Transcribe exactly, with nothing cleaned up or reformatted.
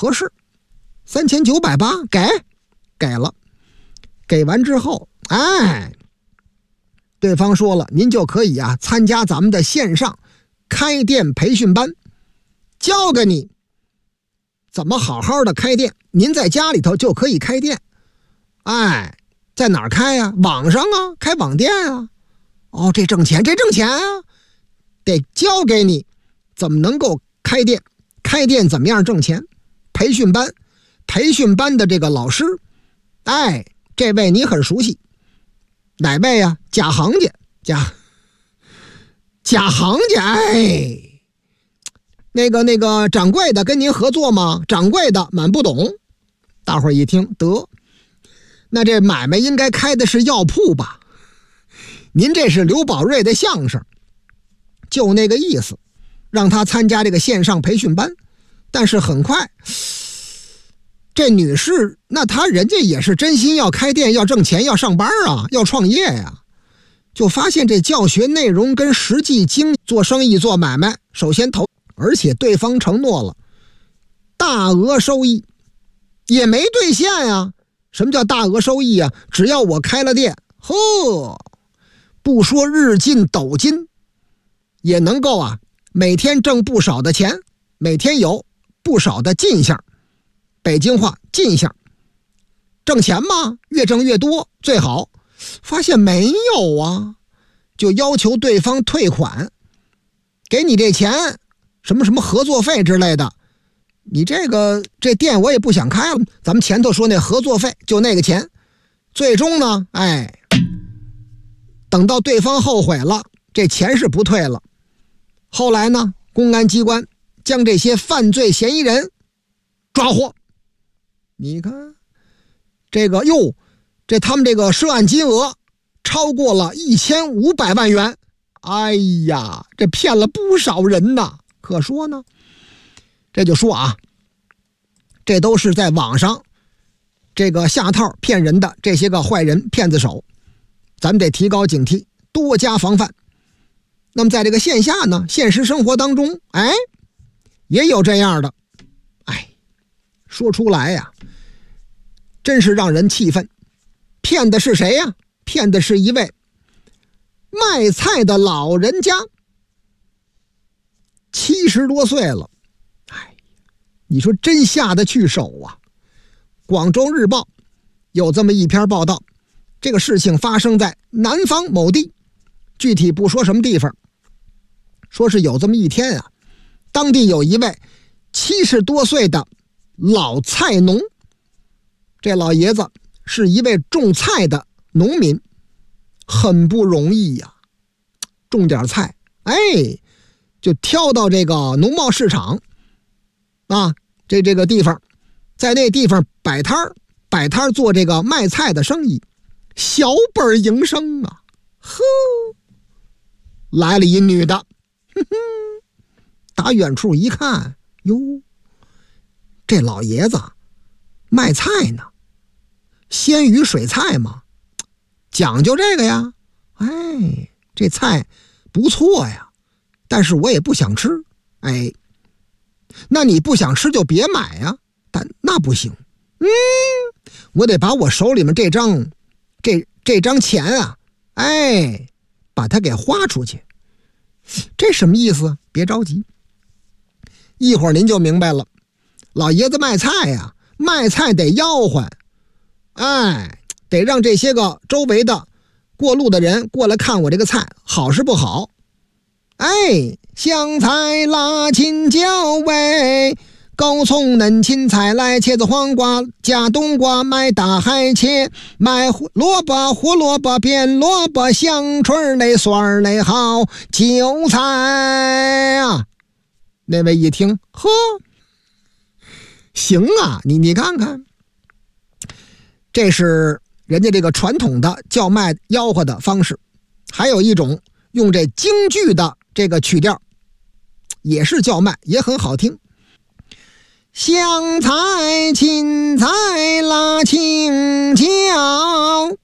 合适，三千九百八给给了。给完之后，哎，对方说了，您就可以啊参加咱们的线上开店培训班，教给你怎么好好的开店，您在家里头就可以开店。哎，在哪儿开呀？网上啊，开网店啊。哦，这挣钱，这挣钱啊，得教给你怎么能够开店，开店怎么样挣钱。培训班，培训班的这个老师，哎，这位你很熟悉，哪位呀？贾行家，贾贾行家，哎，那个那个掌柜的跟您合作吗？掌柜的满不懂。大伙儿一听，得，那这买卖应该开的是药铺吧？您这是刘宝瑞的相声，就那个意思，让他参加这个线上培训班。但是很快，这女士那她人家也是真心要开店，要挣钱，要上班啊，要创业呀。就发现这教学内容跟实际经做生意做买卖，首先投，而且对方承诺了大额收益，也没兑现啊。什么叫大额收益啊？只要我开了店，呵，不说日进斗金，也能够啊每天挣不少的钱，每天有不少的进项，北京话进项，挣钱嘛，越挣越多最好。发现没有啊，就要求对方退款，给你这钱，什么什么合作费之类的，你这个这店我也不想开了，咱们前头说那合作费就那个钱。最终呢，哎，等到对方后悔了，这钱是不退了。后来呢，公安机关将这些犯罪嫌疑人抓获。你看这个哟，这他们这个涉案金额超过了一千五百万元。哎呀，这骗了不少人呐。可说呢，这就说啊，这都是在网上这个下套骗人的这些个坏人骗子手，咱们得提高警惕，多加防范。那么在这个线下呢，现实生活当中，哎，也有这样的，哎，说出来呀，真是让人气愤。骗的是谁呀？骗的是一位卖菜的老人家，七十多岁了。哎，你说真下得去手啊！广州日报有这么一篇报道，这个事情发生在南方某地，具体不说什么地方，说是有这么一天啊，当地有一位七十多岁的老菜农，这老爷子是一位种菜的农民，很不容易呀、啊，种点菜，哎，就挑到这个农贸市场啊，这这个地方，在那地方摆摊儿，摆摊儿做这个卖菜的生意，小本营生啊。呵，来了一女的，哼哼，打远处一看，哟，这老爷子卖菜呢，鲜鱼水菜嘛，讲究这个呀。哎，这菜不错呀，但是我也不想吃。哎，那你不想吃就别买呀，但那不行。嗯，我得把我手里面这张这这张钱啊，哎，把它给花出去。这什么意思？别着急，一会儿您就明白了。老爷子卖菜呀，卖菜得吆喝，哎，得让这些个周围的过路的人过来看我这个菜好是不好。哎，香菜、辣青椒喂，高葱、嫩青菜来，茄子、黄瓜加冬瓜，买大海茄，买萝卜、胡萝卜、扁萝卜，香椿嘞、蒜嘞好，韭菜啊！那位一听，呵，行啊，你你看看，这是人家这个传统的叫卖吆喝的方式。还有一种用这京剧的这个曲调，也是叫卖，也很好听。香菜、芹菜、辣青椒，